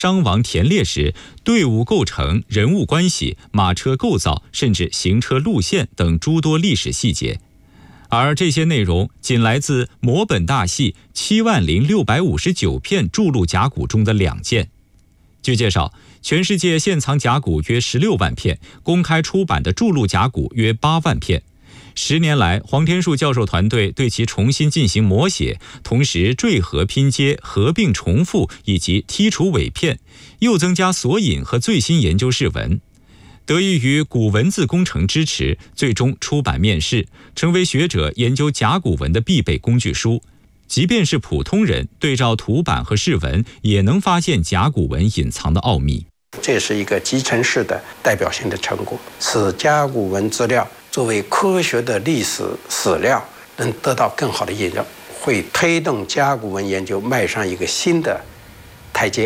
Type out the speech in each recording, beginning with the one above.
商王田猎时队伍构成、人物关系、马车构造，甚至行车路线等诸多历史细节。而这些内容仅来自摹本大系70659片铸鹿甲骨中的2件。据介绍，全世界现藏甲骨约16万片，公开出版的铸鹿甲骨约8万片。10年来，黄天树教授团队对其重新进行摹写，同时缀合拼接、合并重复以及剔除伪片，又增加索引和最新研究释文。得益于古文字工程支持，最终出版面世，成为学者研究甲骨文的必备工具书。即便是普通人对照图版和释文，也能发现甲骨文隐藏的奥秘。 这是一个集成式的代表性的成果，使甲骨文资料作为科学的历史史料能得到更好的应用，会推动甲骨文研究迈上一个新的台阶。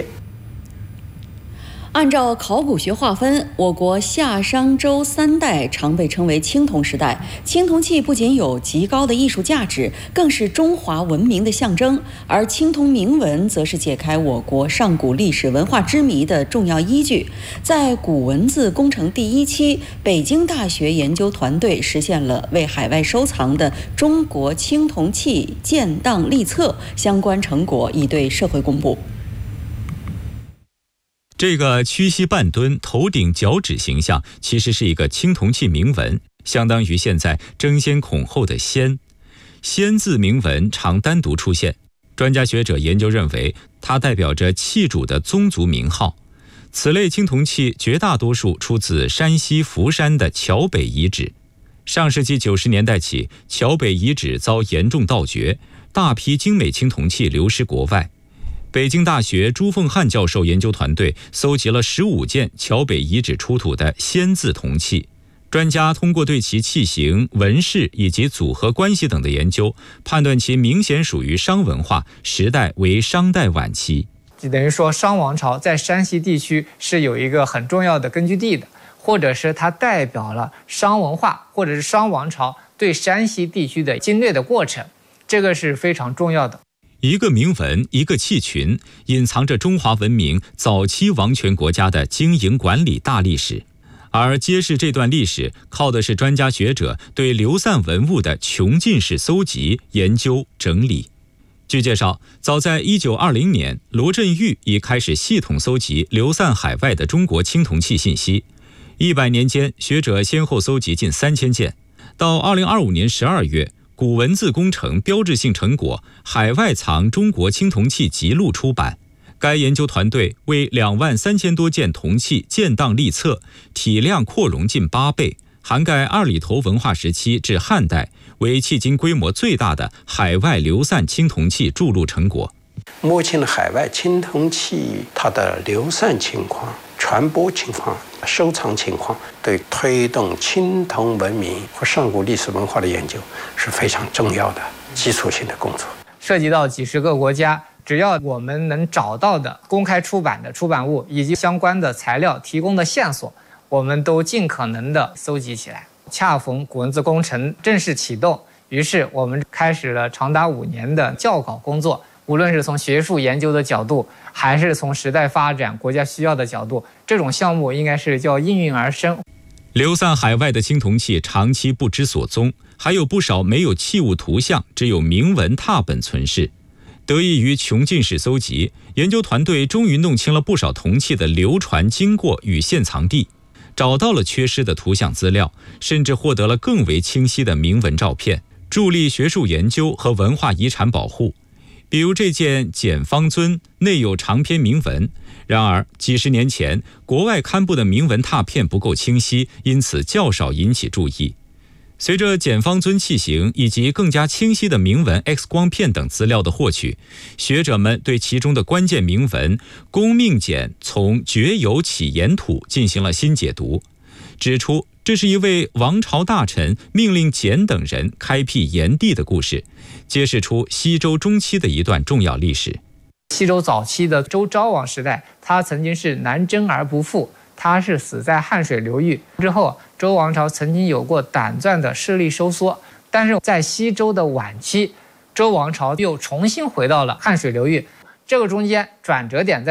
按照考古学划分，我国夏商周3代常被称为青铜时代。青铜器不仅有极高的艺术价值，更是中华文明的象征。而青铜铭文则是解开我国上古历史文化之谜的重要依据。在古文字工程第1期，北京大学研究团队实现了为海外收藏的中国青铜器建档立册，相关成果已对社会公布。 这个屈膝半蹲、头顶脚趾形象，其实是一个青铜器铭文，相当于现在争先恐后的仙。仙字铭文常单独出现，专家学者研究认为，它代表着器主的宗族名号。此类青铜器绝大多数出自山西福山的桥北遗址。上世纪90年代起，桥北遗址遭严重盗掘，大批精美青铜器流失国外。北京大学朱凤汉教授研究团队搜集了15件桥北遗址出土的仙字铜器，专家通过对其器型、纹饰以及组合关系等的研究，判断其明显属于商文化，时代为商代晚期。 就等于说商王朝在山西地区是有一个很重要的根据地的，或者是它代表了商文化或者是商王朝对山西地区的侵略的过程，这个是非常重要的。 一个铭文，一个器群，隐藏着中华文明早期王权国家的经营管理大历史。而揭示这段历史，靠的是专家学者对流散文物的穷尽式搜集、研究、整理。据介绍，早在1920年，罗振玉已开始系统搜集流散海外的中国青铜器信息。100年间，学者先后搜集近3000件。到2025年12月，古文字工程标志性成果《海外藏中国青铜器集录》出版。该研究团队为23000多件铜器建档立册，体量扩容近8倍，涵盖2里头文化时期至汉代，为迄今规模最大的海外流散青铜器铸录成果。 摸清了海外青铜器它的流散情况、传播情况、收藏情况，对推动青铜文明和上古历史文化的研究是非常重要的基础性的工作。 涉及到几十个国家，只要我们能找到的公开出版的出版物以及相关的材料提供的线索，我们都尽可能的搜集起来。恰逢古文字工程正式启动，于是我们开始了长达5年的校稿工作。无论是从学术研究的角度，还是从时代发展、国家需要的角度，这种项目应该是叫应运而生。 流散海外的青铜器长期不知所踪，还有不少没有器物图像，只有铭文拓本存世。得益于穷尽式搜集，研究团队终于弄清了不少铜器的流传经过与现藏地，找到了缺失的图像资料，甚至获得了更为清晰的铭文照片，助力学术研究和文化遗产保护。比如这件简方尊内有长篇铭文，然而几十年前国外刊布的铭文拓片不够清晰，因此较少引起注意。随着简方尊器型以及更加清晰的铭文 X 光片等资料的获取，学者们对其中的关键铭文公命简从绝有起岩土进行了新解读，指出这是一位王朝大臣命令简等人开辟炎地的故事，揭示出西周中期的一段重要历史。 西周早期的周昭王时代，他曾经是南征而不复，他是死在汉水流域之后，周王朝曾经有过短暂的势力收缩，但是在西周的晚期，周王朝又重新回到了汉水流域。这个中间转折点在什么？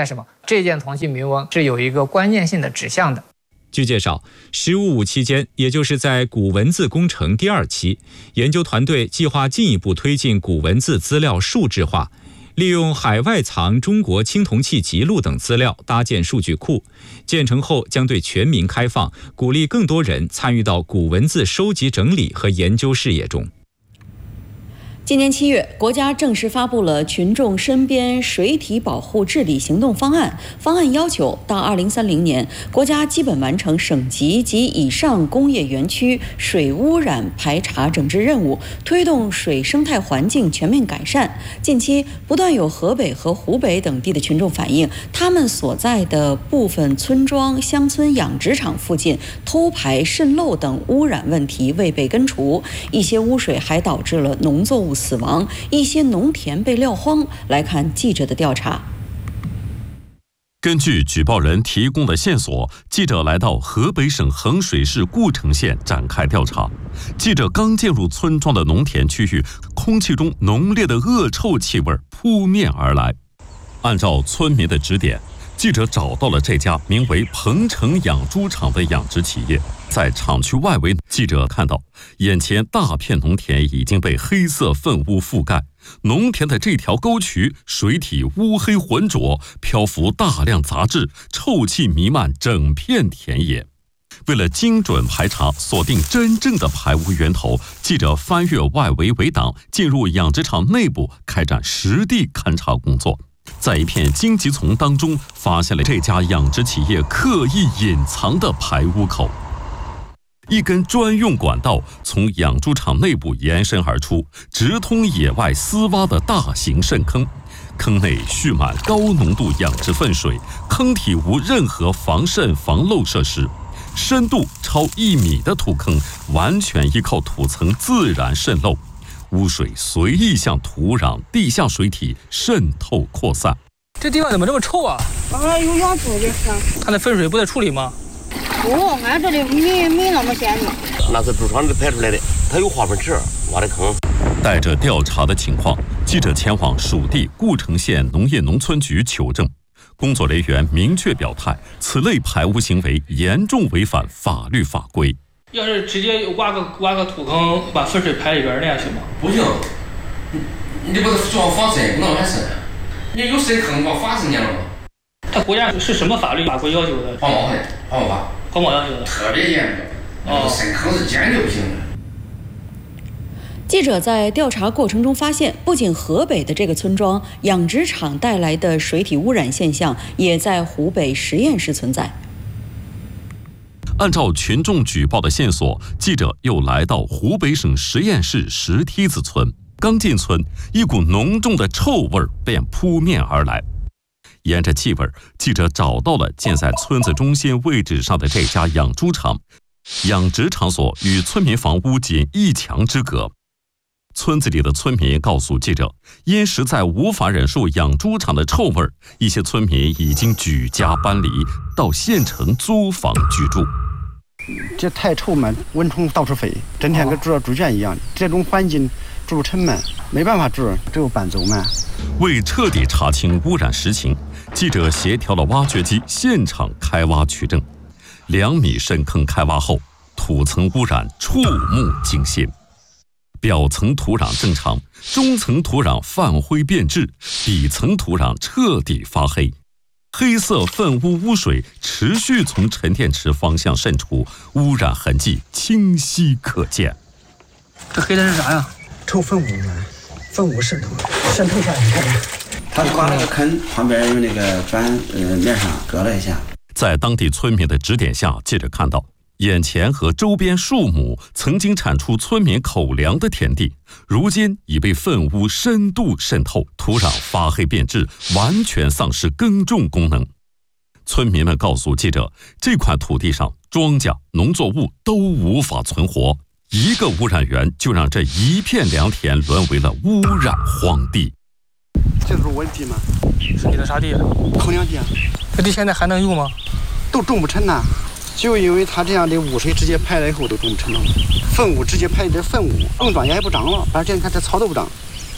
这件同气铭文是有一个关键性的指向的。 据介绍，“15+5”期间，也就是在古文字工程第2期，研究团队计划进一步推进古文字资料数字化，利用海外藏中国青铜器籍录等资料搭建数据库，建成后将对全民开放，鼓励更多人参与到古文字收集整理和研究事业中。 今年7月，国家正式发布了群众身边水体保护治理行动方案。方案要求，到2030年，国家基本完成省级及以上工业园区水污染排查整治任务，推动水生态环境全面改善。近期，不断有河北和湖北等地的群众反映，他们所在的部分村庄、乡村养殖场附近偷排渗漏等污染问题未被根除，一些污水还导致了农作物死亡，一些农田被撂荒。来看记者的调查。 根据举报人提供的线索，记者来到河北省衡水市故城县展开调查。记者刚进入村庄的农田区域，空气中浓烈的恶臭气味扑面而来。按照村民的指点，记者找到了这家名为鹏城养猪场的养殖企业。在厂区外围，记者看到眼前大片农田已经被黑色粪污覆盖，农田的这条沟渠水体乌黑浑浊，漂浮大量杂质，臭气弥漫整片田野。为了精准排查，锁定真正的排污源头，记者翻越外围围挡，进入养殖场内部，开展实地勘查工作。在一片荆棘丛当中，发现了这家养殖企业刻意隐藏的排污口。一根专用管道从养猪场内部延伸而出，直通野外私挖的大型渗坑。坑内蓄满高浓度养殖粪水，坑体无任何防渗防漏设施，深度超1米的土坑完全依靠土层自然渗漏，污水随意向土壤、地下水体渗透扩散。 这地方怎么这么臭啊？ 有养猪的是。 它的粪水不得处理吗？ 不，俺这里没那么咸的。 那是猪场里排出来的，它有化粪池，挖的坑。 带着调查的情况，记者前往属地故城县农业农村局求证。工作人员明确表态，此类排污行为严重违反法律法规。 要是直接挖个土坑，把粪水排里边，那样行吗？ 不行，你不是做防渗，不能乱渗。你有深坑，往法子念了吗？ 它国家是什么法律法规要求的？ 环保的，环保法。 环保要求的特别严格，那个深坑是坚决不行的。 记者在调查过程中发现，不仅河北的这个村庄养殖场带来的水体污染现象，也在湖北十堰市存在。 按照群众举报的线索，记者又来到湖北省十堰市石梯子村。刚进村，一股浓重的臭味便扑面而来。沿着气味，记者找到了建在村子中心位置上的这家养猪场。养殖场所与村民房屋仅1墙之隔。村子里的村民告诉记者，因实在无法忍受养猪场的臭味，一些村民已经举家搬离，到县城租房居住。 这太臭嘛，蚊虫到处飞，整天跟住到猪圈一样，这种环境住沉闷，没办法住，只有搬走嘛。 为彻底查清污染实情，记者协调了挖掘机现场开挖取证。2米深坑开挖后，土层污染触目惊心。表层土壤正常，中层土壤泛灰变质，底层土壤彻底发黑。黑色粪污污水持续从沉淀池方向渗出，污染痕迹清晰可见。 这黑的是啥呀？ 臭粪污嘛，粪污渗透下来，你看看。 他刮了个坑，旁边有那个砖面上割了一下。 在当地村民的指点下，记者看到眼前和周边数亩曾经产出村民口粮的田地，如今已被粪污深度渗透，土壤发黑变质，完全丧失耕种功能。村民们告诉记者，这块土地上庄稼、农作物都无法存活，一个污染源就让这一片良田沦为了污染荒地。 这是我的地吗？ 是你的啥地？ 口粮地啊。 这地现在还能用吗？ 都种不成呐，就因为它这样的污水直接排了以后都种不成了，粪污直接排的粪污，种庄稼还不长了，而且你看这草都不长，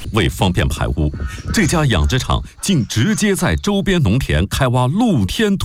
为方便排污，这家养殖场竟直接在周边农田开挖露天土。